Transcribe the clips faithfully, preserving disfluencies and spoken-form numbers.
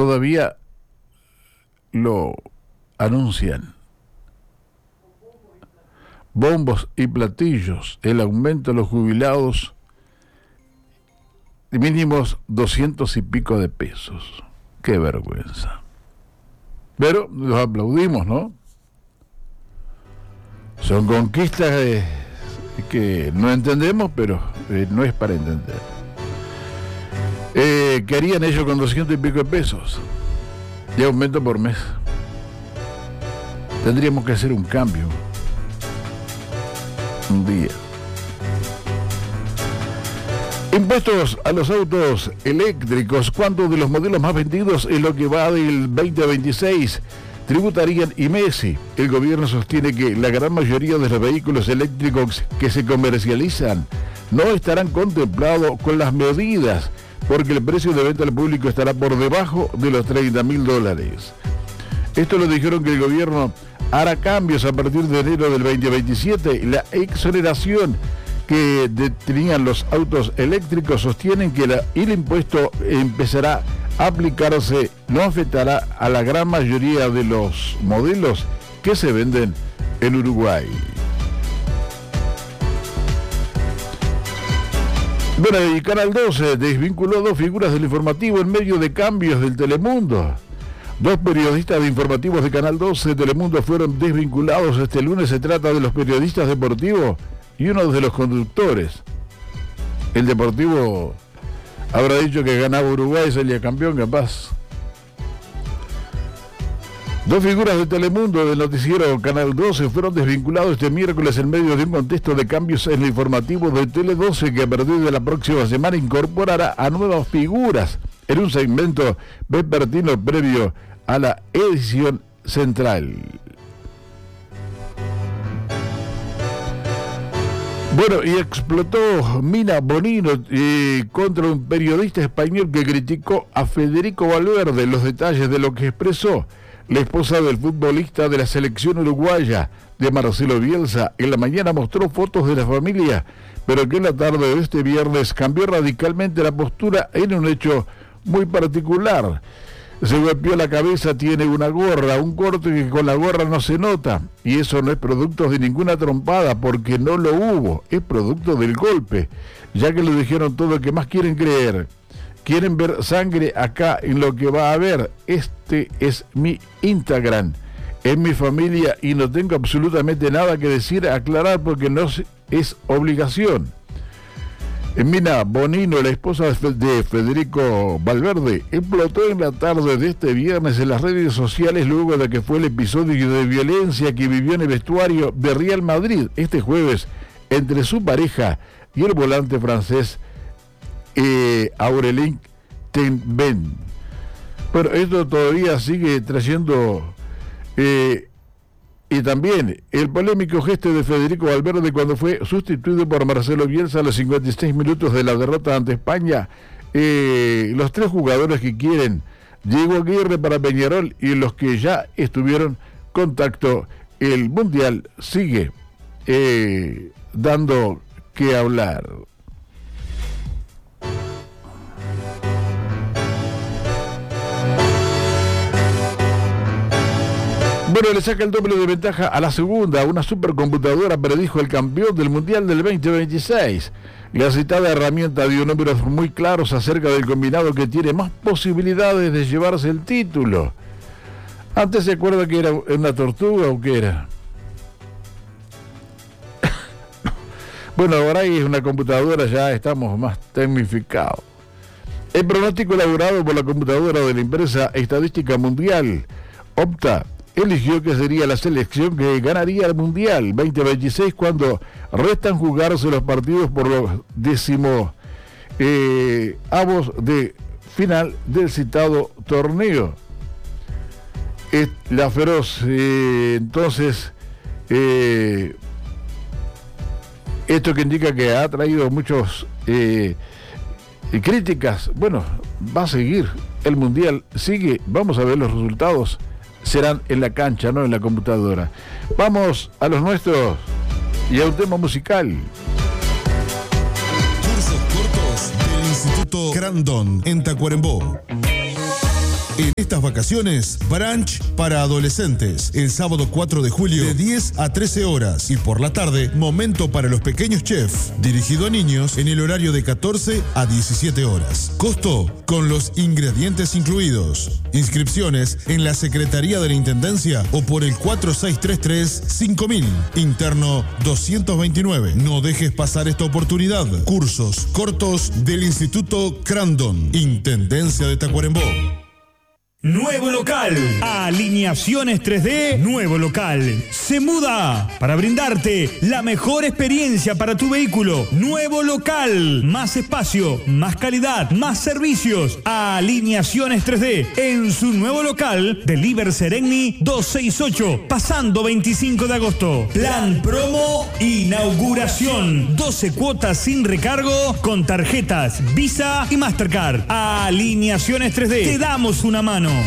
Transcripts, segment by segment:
todavía lo anuncian. Bombos y platillos, el aumento de los jubilados, mínimos doscientos y pico de pesos. Qué vergüenza. Pero los aplaudimos, ¿no? Son conquistas eh, que no entendemos, pero eh, no es para entender. Eh, ¿Qué harían ellos con doscientos y pico de pesos? Y aumento por mes. Tendríamos que hacer un cambio. Un día. Impuestos a los autos eléctricos. ¿Cuántos de los modelos más vendidos en lo que va del veinte veintiséis tributarían I M E S I? El gobierno sostiene que la gran mayoría de los vehículos eléctricos que se comercializan no estarán contemplados con las medidas, porque el precio de venta al público estará por debajo de los treinta mil dólares. Esto lo dijeron que el gobierno hará cambios a partir de enero del veinte veintisiete. La exoneración que tenían los autos eléctricos sostienen que la, el impuesto empezará a aplicarse, no afectará a la gran mayoría de los modelos que se venden en Uruguay. Bueno, y Canal doce desvinculó dos figuras del informativo en medio de cambios del Telemundo. Dos periodistas de informativos de Canal doce de Telemundo fueron desvinculados este lunes. Se trata de los periodistas deportivos y uno de los conductores. El deportivo habrá dicho que ganaba Uruguay, salía campeón, capaz. Dos figuras de Telemundo del noticiero Canal doce fueron desvinculados este miércoles en medio de un contexto de cambios en el informativo de Tele doce, que a partir de la próxima semana incorporará a nuevas figuras en un segmento vespertino previo a la edición central. Bueno, y explotó Mina Bonino eh, contra un periodista español que criticó a Federico Valverde. Los detalles de lo que expresó la esposa del futbolista de la selección uruguaya, de Marcelo Bielsa, en la mañana mostró fotos de la familia, pero que en la tarde de este viernes cambió radicalmente la postura en un hecho muy particular. Se golpeó la cabeza, tiene una gorra, un corte que con la gorra no se nota, y eso no es producto de ninguna trompada, porque no lo hubo, es producto del golpe, ya que le dijeron todo lo que más quieren creer. Quieren ver sangre acá en lo que va a haber. Este es mi Instagram, es mi familia y no tengo absolutamente nada que decir, aclarar, porque no es obligación. Mina Bonino, la esposa de Federico Valverde, explotó en la tarde de este viernes en las redes sociales luego de que fue el episodio de violencia que vivió en el vestuario de Real Madrid este jueves entre su pareja y el volante francés eh, Aurélien Tchouameni. Pero esto todavía sigue trayendo... Eh, Y también el polémico gesto de Federico Valverde cuando fue sustituido por Marcelo Bielsa a los cincuenta y seis minutos de la derrota ante España. Eh, los tres jugadores que quieren, Diego Aguirre para Peñarol, y los que ya estuvieron contacto, el Mundial sigue eh, dando que hablar. Bueno, le saca el doble de ventaja a la segunda. Una supercomputadora predijo el campeón del Mundial del veinte veintiséis. La citada herramienta dio números muy claros acerca del combinado que tiene más posibilidades de llevarse el título. Antes se acuerda que era una tortuga o qué era. Bueno, ahora es una computadora, ya estamos más tecnificados. El pronóstico elaborado por la computadora de la empresa Estadística Mundial, Opta, eligió que sería la selección que ganaría el Mundial veinte veintiséis cuando restan jugarse los partidos por los décimos eh, avos de final del citado torneo. Es la feroz, eh, entonces, eh, esto que indica que ha traído muchos eh, críticas. Bueno, va a seguir, el Mundial sigue, vamos a ver los resultados. Serán en la cancha, no en la computadora. Vamos a los nuestros y a un tema musical. Cursos cortos del Instituto Grandón en Tacuarembó. En estas vacaciones, brunch para adolescentes. El sábado cuatro de julio de diez a trece horas. Y por la tarde, momento para los pequeños chefs. Dirigido a niños en el horario de catorce a diecisiete horas. Costo con los ingredientes incluidos. Inscripciones en la Secretaría de la Intendencia o por el cuatro seis tres tres cinco mil. Interno doscientos veintinueve. No dejes pasar esta oportunidad. Cursos cortos del Instituto Crandon. Intendencia de Tacuarembó. Nuevo local. Alineaciones tres D. Nuevo local. Se muda para brindarte la mejor experiencia para tu vehículo. Nuevo local. Más espacio, más calidad, más servicios. Alineaciones tres D. En su nuevo local de Liber Seregni doscientos sesenta y ocho. Pasando veinticinco de agosto. Plan promo inauguración. doce cuotas sin recargo con tarjetas Visa y Mastercard. Alineaciones tres D. Te damos una mano.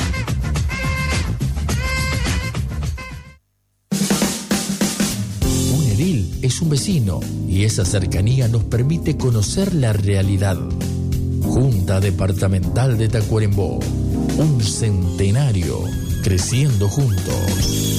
Un edil es un vecino y esa cercanía nos permite conocer la realidad. Junta Departamental de Tacuarembó, un centenario creciendo juntos.